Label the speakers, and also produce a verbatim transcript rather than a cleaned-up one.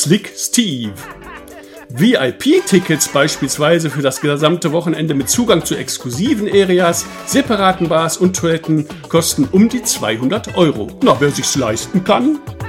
Speaker 1: Slick Steve. V I P-Tickets beispielsweise für das gesamte Wochenende mit Zugang zu exklusiven Areas, separaten Bars und Toiletten kosten um die zweihundert Euro. Na, wer sich's leisten kann?